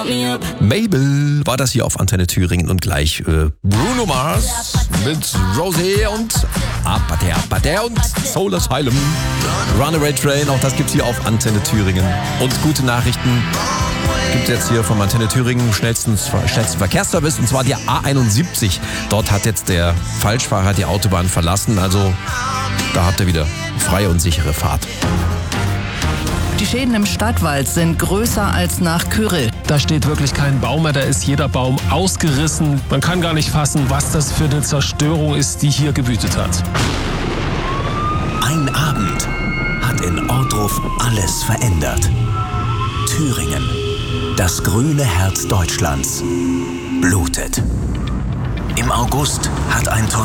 Mabel war das hier auf Antenne Thüringen und gleich Bruno Mars mit Rosé und Apater und Soul Asylum. Runaway Train, auch das gibt's hier auf Antenne Thüringen. Und gute Nachrichten gibt es jetzt hier vom Antenne Thüringen schnellsten Verkehrsservice, und zwar die A71. Dort hat jetzt der Falschfahrer die Autobahn verlassen, also da habt ihr wieder freie und sichere Fahrt. Die Schäden im Stadtwald sind größer als nach Kyrill. Da steht wirklich kein Baum mehr, da ist jeder Baum ausgerissen. Man kann gar nicht fassen, was das für eine Zerstörung ist, die hier gewütet hat. Ein Abend hat in Ohrdruf alles verändert. Thüringen, das grüne Herz Deutschlands, blutet. Im August hat ein